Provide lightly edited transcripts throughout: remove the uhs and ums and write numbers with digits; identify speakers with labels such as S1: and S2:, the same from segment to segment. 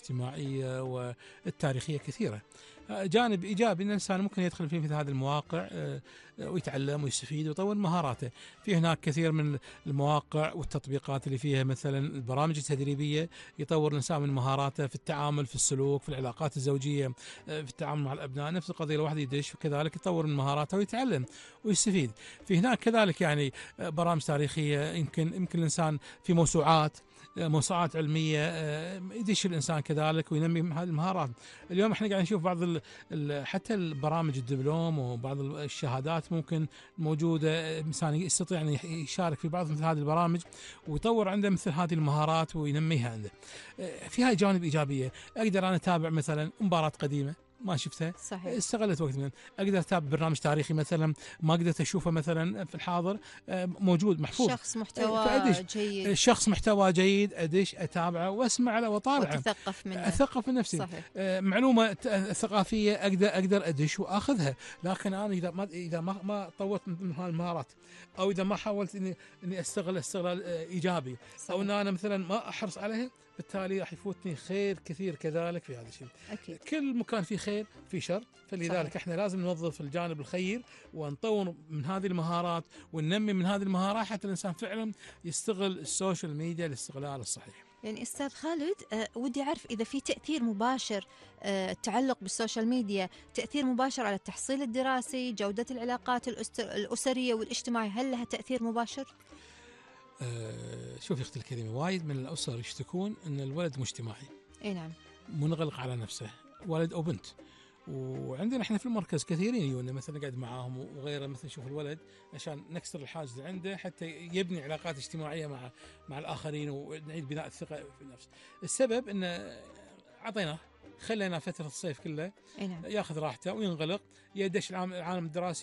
S1: والاجتماعية والتاريخية كثيرة. جانب إيجابي أن الإنسان ممكن يدخل في مثل هذه المواقع ويتعلم ويستفيد ويطور مهاراته. في هناك كثير من المواقع والتطبيقات اللي فيها مثلا البرامج التدريبية يطور الإنسان من مهاراته في التعامل، في السلوك، في العلاقات الزوجية، في التعامل مع الأبناء. نفس القضية، الواحد يدش وكذلك يطور من مهاراته ويتعلم ويستفيد. في هناك كذلك يعني برامج تاريخية، يمكن الإنسان في موسوعات علمية يدش الإنسان كذلك وينمي هذه المهارات. اليوم احنا قاعدين نشوف بعض حتى البرامج الدبلوم وبعض الشهادات ممكن موجودة، إنسان يستطيع أن يشارك في بعض مثل هذه البرامج ويطور عنده مثل هذه المهارات وينميها عنده. فيها جوانب إيجابية. أقدر أنا أتابع مثلا مباراة قديمة ما شفتها،
S2: صحيح.
S1: استغلت وقت من اقدر اتابع برنامج تاريخي مثلا ما قدرت اشوفه مثلا في الحاضر، موجود محفوظ.
S2: شخص محتوى جيد،
S1: شخص محتوى جيد ادش اتابعه واسمع له واطالعه
S2: وتثقف منه،
S1: اثقف من نفسي.
S2: صحيح.
S1: معلومه ثقافيه اقدر ادش واخذها. لكن انا اذا ما طورت من هالمهارات، او اذا ما حاولت اني استغلال ايجابي،
S2: صحيح.
S1: او ان انا مثلا ما احرص عليها، بالتالي راح يفوتني خير كثير كذلك في هذا الشيء.
S2: أكيد.
S1: كل مكان فيه خير في شر، فلذلك احنا لازم نوظف الجانب الخير ونطور من هذه المهارات وننمي من هذه المهارات حتى الانسان فعلا يستغل السوشيال ميديا الاستغلال الصحيح.
S2: يعني أستاذ خالد، ودي أعرف إذا في تأثير مباشر، التعلق بالسوشيال ميديا تأثير مباشر على التحصيل الدراسي، جودة العلاقات الأسرية والاجتماعية، هل لها تأثير مباشر؟
S1: شوف يا أختي الكريمة، وايد من الأسر يشتكون أن الولد مجتمعي،
S2: أي نعم،
S1: منغلق على نفسه، ولد أو بنت. وعندنا احنا في المركز كثيرين يجونا مثلا نقعد معاهم وغيره، مثلا نشوف الولد عشان نكسر الحاجز اللي عنده حتى يبني علاقات اجتماعيه مع الاخرين ونعيد بناء الثقه في النفس. السبب ان عطيناه، خلينا فتره الصيف كلها ياخذ راحته وينغلق، يدش العام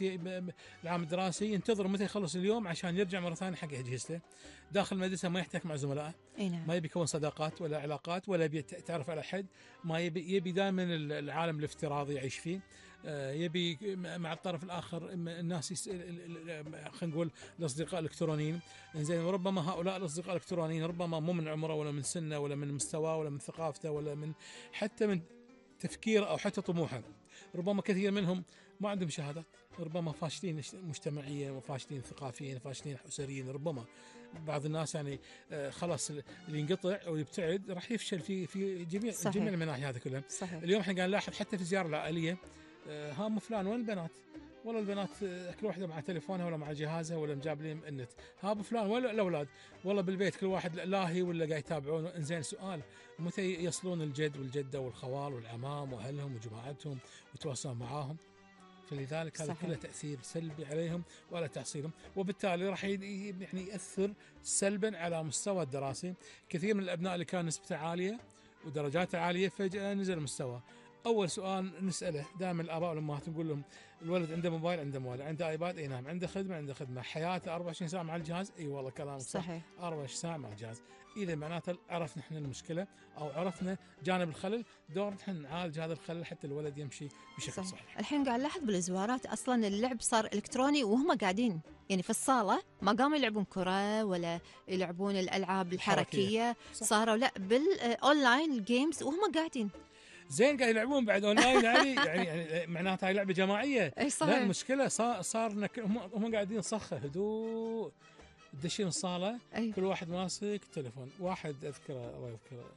S1: الدراسي ينتظر متى يخلص اليوم عشان يرجع مره ثانيه حق اجهزته. داخل المدرسه ما يحتك مع زملائه، ما يبي يكون صداقات ولا علاقات ولا يبي يتعرف على حد، ما يبي دائما العالم الافتراضي يعيش فيه. يبي مع الطرف الاخر الناس خلينا نقول الاصدقاء الالكترونيين. زين، وربما هؤلاء الاصدقاء الالكترونيين ربما مو من عمره ولا من سنه ولا من مستواه ولا من ثقافته ولا من حتى من تفكيره او حتى طموحه. ربما كثير منهم ما عندهم شهادات، ربما فاشلين مجتمعيا وفاشلين ثقافيا وفاشلين اسريا. ربما بعض الناس يعني خلاص اللي ينقطع او يبتعد راح يفشل في جميع المناحي هذه كلها.
S2: صحيح.
S1: اليوم احنا قاعد نلاحظ حتى في الزياره العائليه، هام فلان وين البنات؟ والله البنات كل واحدة مع تليفونها ولا مع جهازها ولا مجابلين النت. هاب فلان ولا الاولاد؟ والله بالبيت كل واحد لاهي ولا قاعد يتابعون. انزين، سؤال، متى يصلون الجد والجدة والخوال والعمام واهلهم وجماعتهم ويتواصلون معاهم؟ فلذلك هذا كله تأثير سلبي عليهم وعلى تحصيلهم، وبالتالي راح يعني يأثر سلبا على مستوى الدراسي. كثير من الأبناء اللي كان نسبته عالية ودرجاته عالية فجأة نزل مستوى. أول سؤال نسأله دائما الآباء والأمهات نقول لهم الولد عنده موبايل، عنده آيباد، أي نعم، عنده خدمة، حياته 24 ساعة مع الجهاز، أي والله كلامك صح، 24 ساعة مع الجهاز. إذا معناته عرفنا إحنا المشكلة أو عرفنا جانب الخلل، دورنا إحنا نعالج هذا الخلل حتى الولد يمشي بشكل صحيح.
S2: الحين قاعد نلاحظ بالزوارات أصلا اللعب صار إلكتروني وهم قاعدين يعني في الصالة، ما قاموا يلعبون كرة ولا يلعبون الألعاب الحركية، صاروا لا بالأونلاين جيمز وهم قاعدين.
S1: زين، قاعد يلعبون بعد اونلاين يعني معناتها هاي لعبه جماعيه.
S2: لا،
S1: المشكله صار هم قاعدين صخه هدوء، دشين الصاله كل واحد ماسك تليفون. واحد اذكره الله يذكره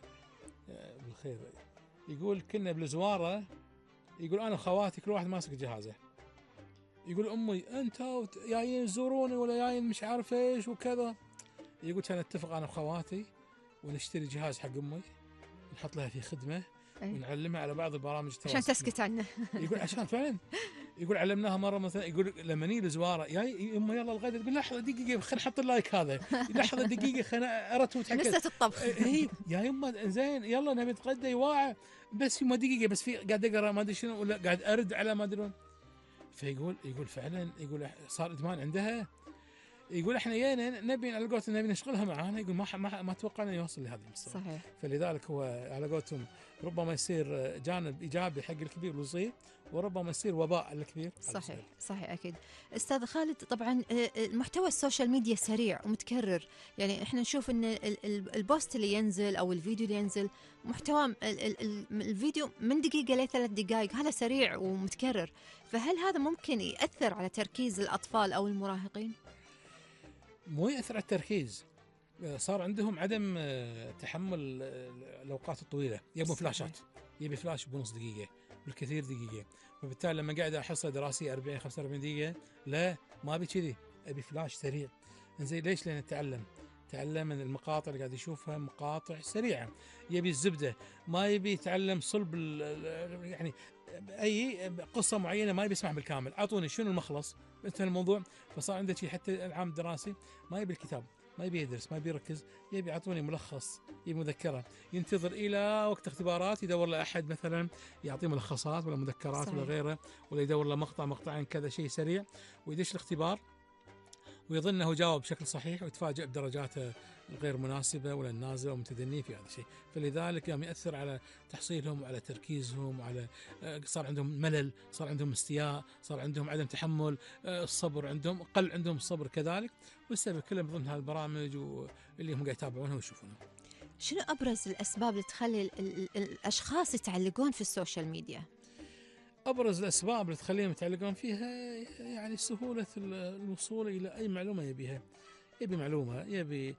S1: بالخير يقول كنا بالزواره، يقول انا وخواتي كل واحد ماسك جهازه، يقول امي انت جايين تزوروني ولا جايين مش عارف ايش وكذا. يقول كان نتفق انا وخواتي ونشتري جهاز حق امي نحط لها في خدمه ونعلمها على بعض البرامج
S2: عشان تسكت عنه.
S1: يقول عشان فعلا، يقول علمناها مره مثلا، يقول لما نيجي زواره يا يما يلا الغداء، تقول لحظه دقيقه خلينا نحط اللايك هذا، لحظه دقيقه خلينا ارتب وتحكي
S2: نسيت الطبخ.
S1: يا يما زين يلا نبي نتغدى يواعى، بس يما دقيقه بس في قاعد اقرا ما ادري شنو ولا قاعد ارد على ما ادري. فيقول فعلا، يقول صار ادمان عندها. يقول احنا جينا نبي على قولتهم نبي نشغلها معانا، يقول ما توقعنا يوصل لهذه المستوى.
S2: صحيح.
S1: فلذلك هو على قولتهم ربما يصير جانب ايجابي حق الكبير والصغير، وربما يصير وباء على الكبير.
S2: صحيح صحيح اكيد. استاذ خالد، طبعا محتوى السوشيال ميديا سريع ومتكرر، يعني احنا نشوف ان البوست اللي ينزل او الفيديو اللي ينزل محتوى الفيديو من دقيقه ل 3 دقائق، هذا سريع ومتكرر، فهل هذا ممكن ياثر على تركيز الاطفال او المراهقين؟
S1: مو ياثر على التركيز، صار عندهم عدم تحمل الاوقات الطويله، يبون فلاشات، يبي فلاش بنص دقيقه بالكثير دقيقه، فبالتالي لما قاعد حصه دراسيه 40 45 دقيقه، لا ما ابي كذي، ابي فلاش سريع. زين ليش؟ لان تعلم من المقاطع اللي قاعد يشوفها مقاطع سريعه، يبي الزبده، ما يبي يتعلم صلب يعني اي قصه معينه ما يبي يسمع بالكامل، اعطوني شنو المخلص، انتهى الموضوع. فصار عنده شيء حتى العام الدراسي ما يبي الكتاب، ما يبي يدرس، ما يبي يركز، يبي يعطوني ملخص، يبي مذكره، ينتظر الى وقت اختبارات يدور له احد مثلا يعطيه ملخصات ولا مذكرات. صحيح. ولا غيره، ولا يدور له مقطعين كذا شيء سريع، ويدش الاختبار ويظن انه جاوب بشكل صحيح، ويتفاجئ بدرجاته الغير مناسبه ولا النازله ومتدنيه في هذا الشيء. فلذلك يوم ياثر على تحصيلهم وعلى تركيزهم، وعلى صار عندهم ملل، صار عندهم استياء، صار عندهم عدم تحمل، الصبر عندهم قل، عندهم الصبر كذلك، والسبب كله من ضمن هالبرامج واللي هم قاعد يتابعونها ويشوفونها.
S2: شنو ابرز الاسباب اللي تخلي الاشخاص يتعلقون في السوشيال ميديا؟
S1: أبرز الأسباب اللي تخليهم يتعلقون فيها يعني سهولة الوصول إلى أي معلومة يبيها. يبي معلومة، يبي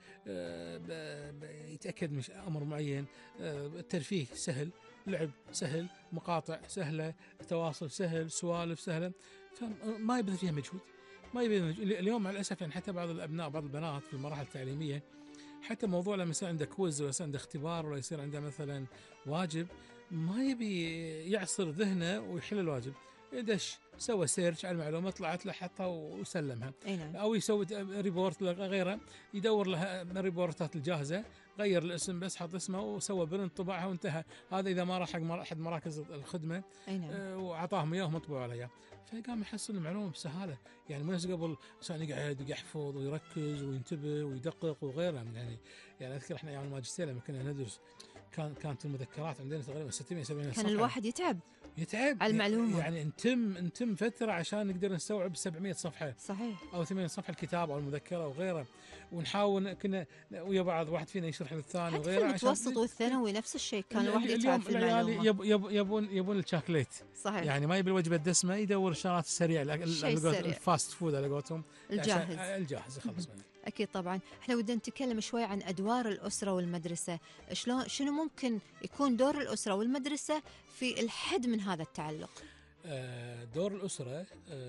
S1: يتأكد من أمر معين، الترفيه سهل، لعب سهل، مقاطع سهلة، تواصل سهل، سوالف سهلة، فما يبذل فيها مجهود. اليوم مع الأسف يعني حتى بعض الأبناء بعض البنات في المراحل التعليمية، حتى موضوع لما يصير عنده كويز ولا يصير عنده اختبار ولا يصير عنده مثلا واجب، ما يبي يعصر ذهنه ويحل الواجب، يدش سوى سيرش على المعلومة طلعت له حطها وسلمها. أو يسوي ريبورت غيره، يدور لها الريبورتات الجاهزة، غير الاسم بس حط اسمه وسوى برنت طبعها وانتهى. هذا إذا ما راح حق أحد مراكز الخدمة وعطاهم إياه مطبوع عليها، فقام يحصل المعلومة بسهالة. يعني مو قبل عشان يقعد يحفظ ويركز وينتبه ويدقق وغيره. يعني أذكر إحنا أيام الماجستير لما كنا ندرس كانت المذكرات عندنا تقريبا 670 صفحة.
S2: كان الواحد يتعب
S1: على
S2: المعلومة،
S1: يعني نتم فترة عشان نقدر نستوعب 700 صفحة.
S2: صحيح.
S1: أو 800 صفحة الكتاب أو المذكرة وغيره، ونحاول كنا ويا بعض واحد فينا يشرح للثاني وغيره.
S2: حتى المتوسط والثانوي نفس الشيء، كان الواحد يتعب في المعلومة.
S1: يبون الشاكليت.
S2: صحيح.
S1: يعني ما يبي الوجبة الدسمة، يدور الشغلات السريعة، الفاست فود على قولتهم، الجاهز يخلص منه.
S2: أكيد طبعا. احنا ودنا نتكلم شوي عن أدوار الأسرة والمدرسة، شنو ممكن يكون دور الأسرة والمدرسة في الحد من هذا التعلق؟
S1: دور الأسرة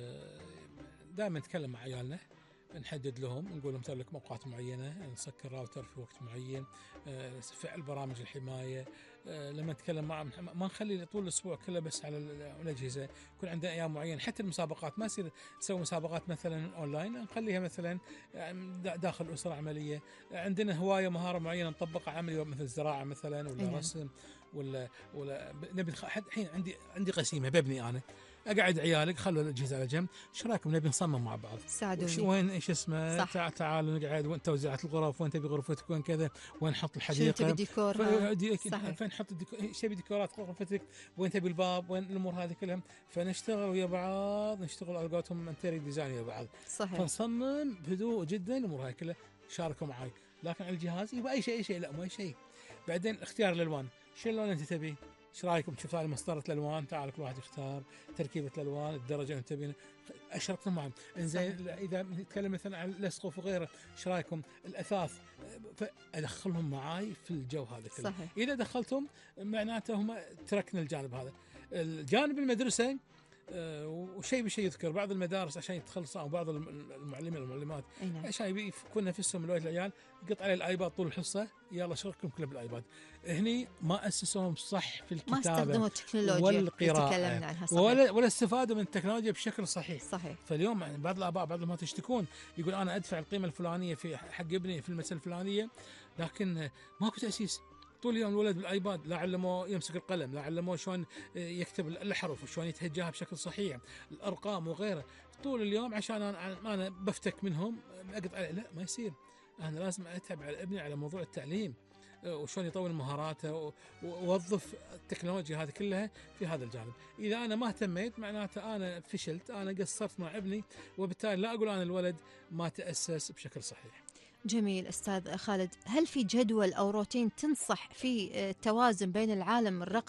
S1: دائما نتكلم مع عيالنا، نحدد لهم، نقول لهم لك أوقات معينة، نسكر راوتر في وقت معين، فعل برامج الحماية. لما نتكلم معهم ما نخلي طول الأسبوع كله بس على الأجهزة، يكون عندنا أيام معينة. حتى المسابقات ما يصير نسوي مسابقات مثلا أونلاين، نخليها مثلا داخل الأسرة عملية. عندنا هواية مهارة معينة نطبقها عملي، مثل الزراعة مثلا ولا رسم ولا نبي الحين عندي قسيمة ببني أنا، اقعد عيالك خلوا الاجهزه على جنب، ايش رايكم نبي نصمم مع بعض،
S2: ساعدوني
S1: وين ايش اسمه، تعالوا نقعد، وين توزيعات الغرف، وين تبي غرفتك، وين كذا، وين نحط الحديقه،
S2: شنو تبي ديكور،
S1: فين نحط ايش تبي ديكورات غرفتك، وين تبي الباب، وين الامور هذه كلها. فنشتغل ويا بعض، نشتغل على قولتهم انتيري ديزاين ويا بعض.
S2: صحيح.
S1: فنصمم بهدوء جدا الامور هذه كلها، شاركوا معي. لكن على الجهاز يبقى اي شيء لا مو اي شيء. بعدين اختيار الالوان، شو اللون انت تبي، ايش رايكم تشوف هذه مسطره الالوان، تعال كل واحد يختار تركيبه الالوان، الدرجه اللي تبينها، اشركنا معهم. انزين اذا نتكلم مثلا عن الاسقف وغيره، ايش رايكم الاثاث، فادخلهم معاي في الجو هذا كله.
S2: صحيح.
S1: اذا دخلتهم معناته هم تركنا الجانب هذا. الجانب المدرسه وشيء بشيء يذكر، بعض المدارس عشان يتخلصوا، او بعض المعلمين والمعلمات عشان يفكون نفسهم من وجه العيال، يقط عليه الايباد طول الحصه، يلا شارككم كله بالايباد. هني ما اسسوهم صح في الكتابه،
S2: ما استخدموا التكنولوجيا
S1: والقراءه، ولا استفادوا من التكنولوجيا بشكل صحيح. فاليوم يعني بعض الاباء بعض الامهات يشتكون، يقول انا ادفع القيمه الفلانيه في حق ابني في المساله الفلانيه، لكن ماكو تاسيس، طول اليوم الولد بالايباد، لا علموه يمسك القلم، لا علموه شلون يكتب الحروف وشلون يتهجاها بشكل صحيح، الارقام وغيره. طول اليوم عشان انا بفتك منهم اقطع، لا ما يصير. انا لازم اتعب على ابني على موضوع التعليم وشلون يطور مهاراته، ووظف التكنولوجيا هذه كلها في هذا الجانب. اذا انا ما اهتميت معناته انا فشلت، انا قصرت مع ابني، وبالتالي لا اقول انا الولد ما تاسس بشكل صحيح.
S2: جميل أستاذ خالد، هل في جدول أو روتين تنصح فيه التوازن بين العالم الرقمي